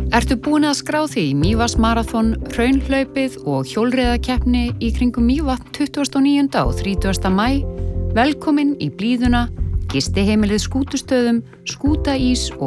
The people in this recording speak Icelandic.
Ertu búin að skrá því í Mývatnsmaraþon, hraunhlaupið og hjólreiðakeppni í kringum Mývatn 29. og 30. maí? Velkomin í blíðuna, gistiheimilið Skútustöðum, skútaís og